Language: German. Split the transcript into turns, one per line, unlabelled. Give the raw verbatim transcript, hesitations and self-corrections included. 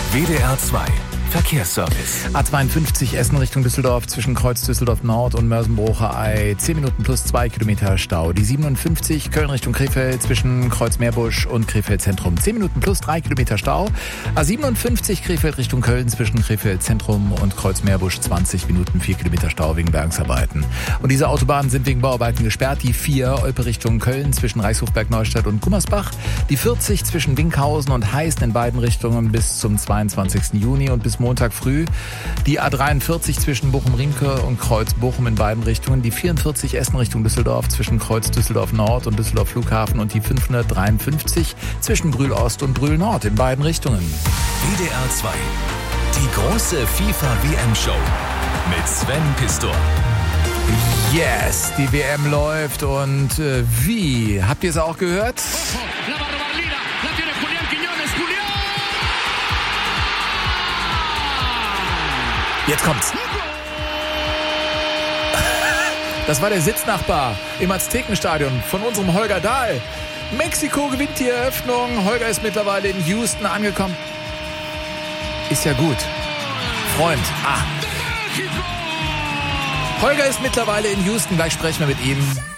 W D R zwei Verkehrsservice.
A zweiundfünfzig Essen Richtung Düsseldorf zwischen Kreuz Düsseldorf Nord und Mörsenbrucher Ei. zehn Minuten plus zwei Kilometer Stau. Die siebenundfünfzig Köln Richtung Krefeld zwischen Kreuz Meerbusch und Krefeld Zentrum. zehn Minuten plus drei Kilometer Stau. A siebenundfünfzig Krefeld Richtung Köln zwischen Krefeld Zentrum und Kreuz Meerbusch. zwanzig Minuten vier Kilometer Stau wegen Bergsarbeiten. Und diese Autobahnen sind wegen Bauarbeiten gesperrt. Die vier Olpe Richtung Köln zwischen Reichshofberg Neustadt und Gummersbach. Die vierzig zwischen Winkhausen und Heisten in beiden Richtungen bis zum zweiundzwanzigsten Juni und bis Montag früh. Die A dreiundvierzig zwischen Bochum-Rinke und Kreuz Bochum in beiden Richtungen. Die vierundvierzig Essen Richtung Düsseldorf zwischen Kreuz Düsseldorf Nord und Düsseldorf Flughafen. Und die fünfhundertdreiundfünfzig zwischen Brühl Ost und Brühl Nord in beiden Richtungen.
W D R zwei. Die große FIFA-W M-Show mit Sven Pistor.
Yes, die W M läuft und äh, wie? Habt ihr es auch gehört? Jetzt kommt's. Das war der Sitznachbar im Aztekenstadion von unserem Holger Dahl. Mexiko gewinnt die Eröffnung. Holger ist mittlerweile in Houston angekommen. Ist ja gut. Freund. Ah. Holger ist mittlerweile in Houston. Gleich sprechen wir mit ihm.